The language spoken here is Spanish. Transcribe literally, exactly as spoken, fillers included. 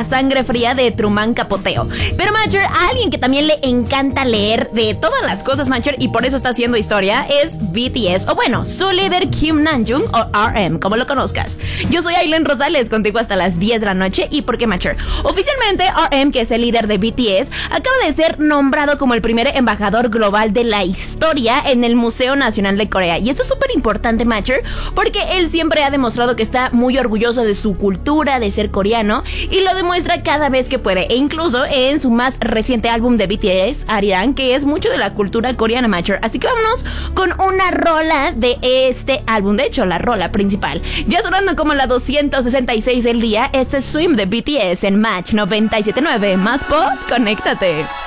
la sangre fría de Truman Capoteo. Pero Matcher, a alguien que también le encanta leer de todas las cosas, Matcher, y por eso está haciendo historia, es B T S, o bueno, su líder Kim Namjoon, o R M, como lo conozcas. Yo soy Aileen Rosales, contigo hasta las diez de la noche. ¿Y por qué, Matcher? Oficialmente, R M, que es el líder de B T S, acaba de ser nombrado como el primer embajador global de la historia en el Museo Nacional de Corea. Y esto es súper importante, Matcher, porque él siempre ha demostrado que está muy orgulloso de su cultura, de ser coreano, y lo demuestra cada vez que puede, e incluso en su más reciente álbum de B T S, Arirang, que es mucho de la cultura coreana, Matcher. Así que vámonos con una rola de este álbum, de hecho la rola principal, ya sonando como la doscientos sesenta y seis del día. Este es Swim de B T S en Match noventa y siete punto nueve, más pop, conéctate.